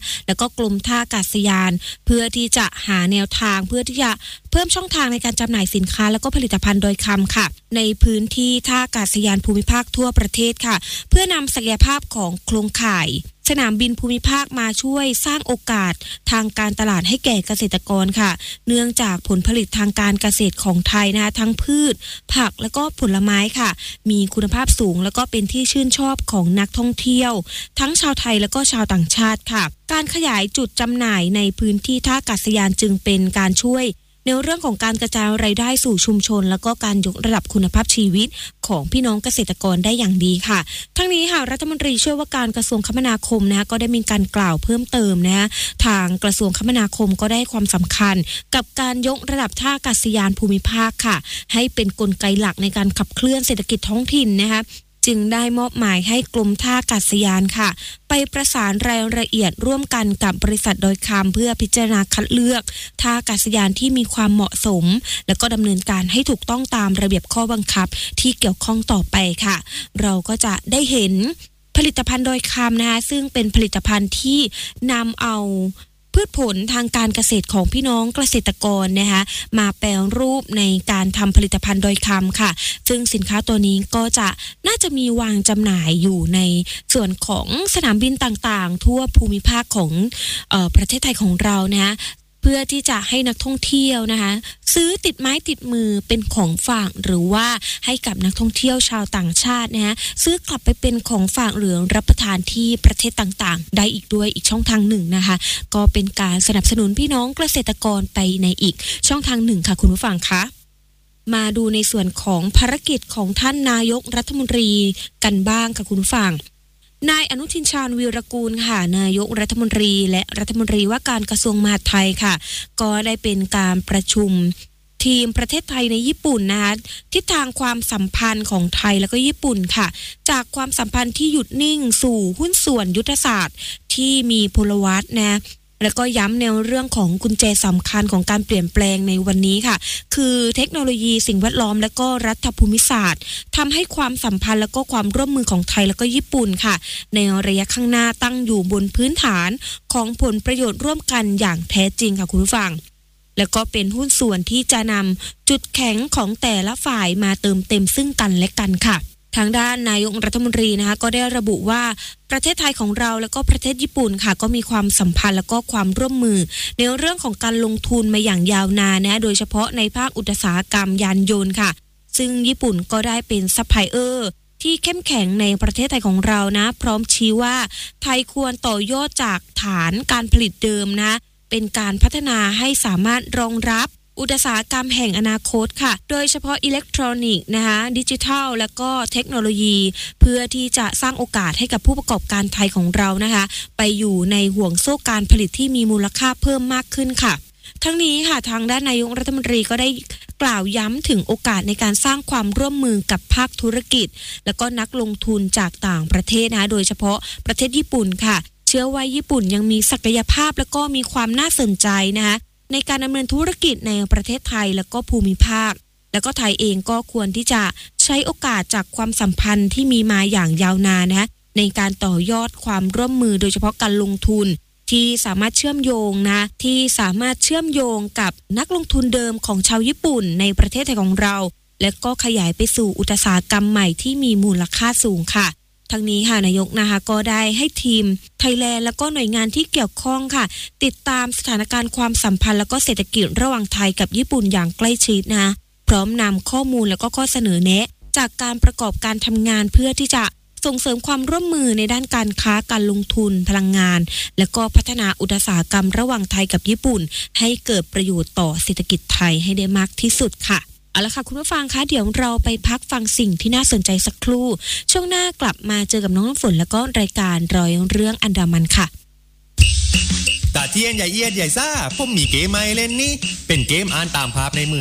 แล้วก็กรมท่าอากาศยานเพื่อที่จะหาแนวทางเพื่อที่จะเพิ่มช่องทางในการจำหน่ายสินค้าแล้วก็ผลิตภัณฑ์โดยคำค่ะในพื้นที่ท่าอากาศยานภูมิภาคทั่วประเทศค่ะเพื่อนำศักยภาพของโครงข่ายสนามบินภูมิภาคมาช่วยสร้างโอกาสทางการตลาดให้แก่เกษตรกรค่ะเนื่องจากผลผลิตทางการเกษตรของไทยนะคะทั้งพืชผักแล้วก็ผลไม้ค่ะมีคุณภาพสูงแล้วก็เป็นที่ชื่นชอบของนักท่องเที่ยวทั้งชาวไทยแล้วก็ชาวต่างชาติค่ะการขยายจุดจำหน่ายในพื้นที่ท่าอากาศยานจึงเป็นการช่วยในเรื่องของการกระจายรายได้สู่ชุมชนแล้วก็การยกระดับคุณภาพชีวิตของพี่น้องเกษตรกรได้อย่างดีค่ะทั้งนี้ค่ะรัฐมนตรีช่วยว่าการกระทรวงคมนาคมนะคะก็ได้มีการกล่าวเพิ่มเติมนะคะทางกระทรวงคมนาคมก็ได้ความสำคัญกับการยกระดับท่าอากาศยานภูมิภาคค่ะให้เป็นกลไกหลักในการขับเคลื่อนเศรษฐกิจท้องถิ่นนะคะจึงได้มอบหมายให้กรมท่าอากาศยานค่ะไปประสานรายละเอียดร่วมกันกับบริษัทโดยคำเพื่อพิจารณาคัดเลือกท่าอากาศยานที่มีความเหมาะสมแล้วก็ดำเนินการให้ถูกต้องตามระเบียบข้อบังคับที่เกี่ยวข้องต่อไปค่ะเราก็จะได้เห็นผลิตภัณฑ์โดยคำนะคะซึ่งเป็นผลิตภัณฑ์ที่นำเอาพืชผลทางการเกษตรของพี่น้องเกษตรกรนะคะมาแปลรูปในการทำผลิตภัณฑ์โดยคำค่ะซึ่งสินค้าตัวนี้ก็จะน่าจะมีวางจำหน่ายอยู่ในส่วนของสนามบินต่างๆทั่วภูมิภาคของประเทศไทยของเรานะเพื่อที่จะให้นักท่องเที่ยวนะคะซื้อติดไม้ติดมือเป็นของฝากหรือว่าให้กับนักท่องเที่ยวชาวต่างชาตินะคะซื้อกลับไปเป็นของฝากหรือรับประทานที่ประเทศต่างๆได้อีกด้วยอีกช่องทางหนึ่งนะคะก็เป็นการสนับสนุนพี่น้องเกษตรกรไปในอีกช่องทางหนึ่งค่ะคุณผู้ฟังคะมาดูในส่วนของภารกิจของท่านนายกรัฐมนตรีกันบ้างค่ะคุณผู้ฟังนายอนุทินชาญวีรกูลค่ะนายกรัฐมนตรีและรัฐมนตรีว่าการกระทรวงมหาดไทยค่ะก็ได้เป็นการประชุมทีมประเทศไทยในญี่ปุ่นนะคะทิศทางความสัมพันธ์ของไทยแล้วก็ญี่ปุ่นค่ะจากความสัมพันธ์ที่หยุดนิ่งสู่หุ้นส่วนยุทธศาสตร์ที่มีพลวัตนะแล้วก็ย้ำในเรื่องของกุญแจสำคัญของการเปลี่ยนแปลงในวันนี้ค่ะคือเทคโนโลยีสิ่งแวดล้อมและก็รัฐภูมิศาสตร์ทำให้ความสัมพันธ์และก็ความร่วมมือของไทยแล้วก็ญี่ปุ่นค่ะในระยะข้างหน้าตั้งอยู่บนพื้นฐานของผลประโยชน์ร่วมกันอย่างแท้จริงค่ะคุณผู้ฟังแล้วก็เป็นหุ้นส่วนที่จะนำจุดแข็งของแต่ละฝ่ายมาเติมเต็มซึ่งกันและกันค่ะทางด้านนายกรัฐมนตรีนะคะก็ได้ระบุว่าประเทศไทยของเราแล้วก็ประเทศญี่ปุ่นค่ะก็มีความสัมพันธ์แล้วก็ความร่วมมือในเรื่องของการลงทุนมาอย่างยาวนานนะโดยเฉพาะในภาคอุตสาหกรรมยานยนต์ค่ะซึ่งญี่ปุ่นก็ได้เป็นซัพพลายเออร์ที่เข้มแข็งในประเทศไทยของเรานะพร้อมชี้ว่าไทยควรต่อยอดจากฐานการผลิตเดิมนะเป็นการพัฒนาให้สามารถรองรับอุตสาหกรรมแห่งอนาคตค่ะโดยเฉพาะอิเล็กทรอนิกส์นะคะดิจิทัลและก็เทคโนโลยีเพื่อที่จะสร้างโอกาสให้กับผู้ประกอบการไทยของเรานะคะไปอยู่ในห่วงโซ่การผลิตที่มีมูลค่าเพิ่มมากขึ้นค่ะทั้งนี้ค่ะทางด้านนายกรัฐมนตรีก็ได้กล่าวย้ำถึงโอกาสในการสร้างความร่วมมือกับภาคธุรกิจและก็นักลงทุนจากต่างประเทศนะโดยเฉพาะประเทศญี่ปุ่นค่ะเชื่อว่าญี่ปุ่นยังมีศักยภาพและก็มีความน่าสนใจนะคะในการดำเนินธุรกิจในประเทศไทยและก็ภูมิภาคแล้วก็ไทยเองก็ควรที่จะใช้โอกาสจากความสัมพันธ์ที่มีมาอย่างยาวนานนะในการต่อยอดความร่วมมือโดยเฉพาะการลงทุนที่สามารถเชื่อมโยงนะที่สามารถเชื่อมโยงกับนักลงทุนเดิมของชาวญี่ปุ่นในประเทศไทยของเราและก็ขยายไปสู่อุตสาหกรรมใหม่ที่มีมูลค่าสูงค่ะทั้งนี้ค่ะนายกนะคะก็ได้ให้ทีมไทยแลนด์แล้วก็หน่วยงานที่เกี่ยวข้องค่ะติดตามสถานการณ์ความสัมพันธ์แล้วก็เศรษฐกิจระหว่างไทยกับญี่ปุ่นอย่างใกล้ชิดนะพร้อมนำข้อมูลแล้วก็ข้อเสนอแนะจากการประกอบการทำงานเพื่อที่จะส่งเสริมความร่วมมือในด้านการค้าการลงทุนพลังงานและก็พัฒนาอุตสาหกรรมระหว่างไทยกับญี่ปุ่นให้เกิดประโยชน์ต่อเศรษฐกิจไทยให้ได้มากที่สุดค่ะเอาละค่ะคุณผู้ฟังคะเดี๋ยวเราไปพักฟังสิ่งที่น่าสนใจสักครู่ช่วงหน้ากลับมาเจอกับน้องน้ำฝนแล้วก็รายการรอยเรื่องอันดามันค่ะตาเทียนใหญ่เอียดใหญ่ซ่าผมมีเกมใหม่เล่นนี่เป็นเกมอ่านตามภาพในมือ